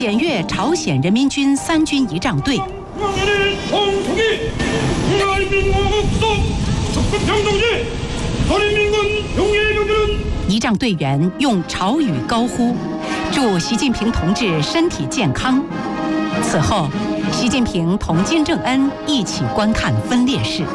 检阅朝鲜人民军3军仪仗队。仪仗队员用朝语高呼，祝习近平同志身体健康。此后，习近平同金正恩一起观看分列式。